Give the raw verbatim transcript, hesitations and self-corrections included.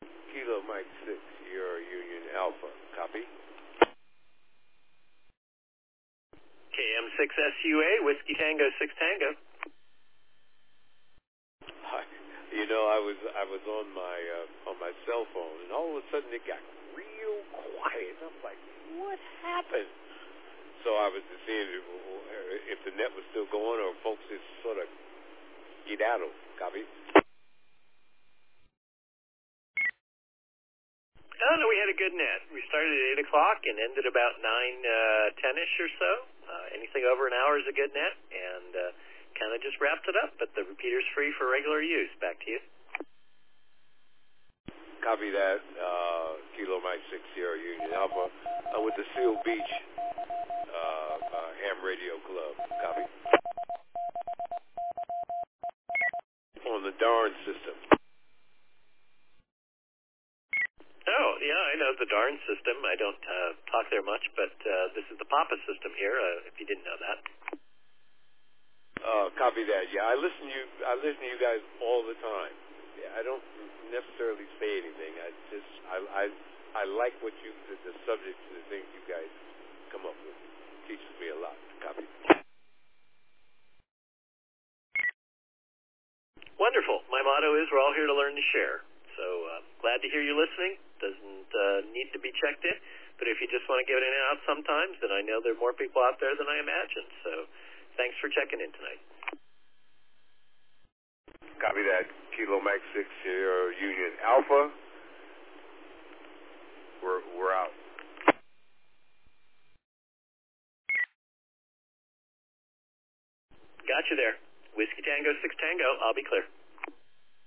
Kilo Mike six, Sierra Union Alpha. Copy. K M six S U A, Whiskey Tango six Tango. Hi. You know, I was I was on my uh, on my cell phone, and all of a sudden it got real quiet. I'm like, what happened? So I was just seeing if the net was still going, or folks just sort of get out of. Copy. Oh, no, we had a good net. We started at eight o'clock and ended about nine ten-ish or so. Uh, anything over an hour is a good net, and uh, kind of just wrapped it up, but the repeater's free for regular use. Back to you. Copy that. Uh, Kilo Mike six, Sierra Union Alpha. Uh, with the Seal Beach uh, uh, Ham Radio Club. Copy. On the Darn system. Oh, yeah, I know the Darn system. I don't uh, talk there much, but uh, this is the Papa system here, uh, if you didn't know that. Uh, copy that. Yeah, I listen to you. I listen to you guys all the time. Yeah, I don't necessarily say anything. I just I I, I like what you the, the subject and the things you guys come up with. It teaches me a lot. Copy. Wonderful. My motto is we're all here to learn to share. So uh, glad to hear you listening. Doesn't uh, need to be checked in, but if you just want to give it in and out sometimes, then I know there are more people out there than I imagined. So thanks for checking in tonight. Copy that. Kilo Mike six, Sierra Union Alpha. We're we're out. Got you there. Whiskey Tango six Tango. I'll be clear.